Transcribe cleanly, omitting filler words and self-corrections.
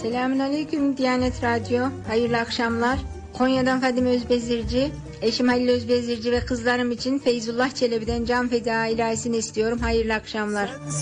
Selamünaleyküm Diyanet Radyo. Hayırlı akşamlar. Konya'dan Fadime Özbezirci, eşim Halil Özbezirci ve kızlarım için Feyzullah Çelebi'den Can Feda ilahisini istiyorum. Hayırlı akşamlar.